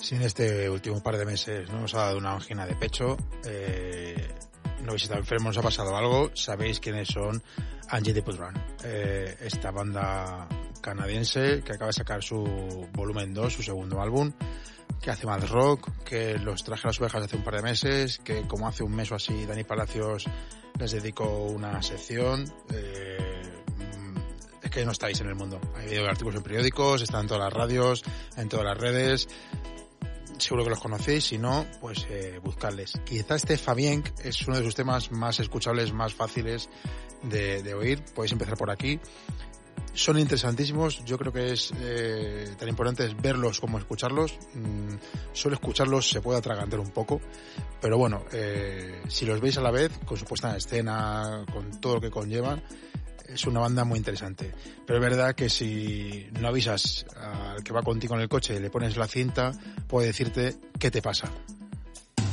Si en este último par de meses no nos ha dado una angina de pecho, no habéis estado enfermos, nos ha pasado algo, sabéis quiénes son Angie Depodran, esta banda canadiense que acaba de sacar su volumen 2, su segundo álbum, que hace más rock, que los traje a las ovejas hace un par de meses, que como hace un mes o así Dani Palacios les dedicó una sección. Es que no estáis en el mundo. Hay artículos en periódicos, están en todas las radios, en todas las redes. Seguro que los conocéis, si no, pues buscadles. Quizá este Fabien es uno de sus temas más escuchables, más fáciles de oír. Podéis empezar por aquí. Son interesantísimos. Yo creo que es tan importante es verlos como escucharlos. Solo escucharlos se puede atragantar un poco, pero bueno, si los veis a la vez, con su puesta en escena, con todo lo que conllevan, es una banda muy interesante. Pero es verdad que si no avisas al que va contigo en el coche y le pones la cinta, puede decirte qué te pasa.